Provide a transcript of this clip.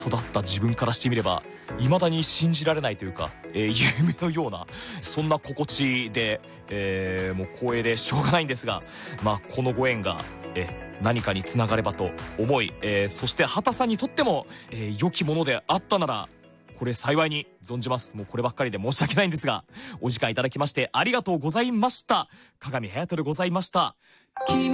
育った自分からしてみれば未だに信じられないというか、夢のようなそんな心地で、もう光栄でしょうがないんですが、このご縁が、何かにつながればと思い、そして畑さんにとっても、良きものであったならこれ幸いに存じます。もうこればっかりで申し訳ないんですが、お時間いただきましてありがとうございました。鏡隼人でございました。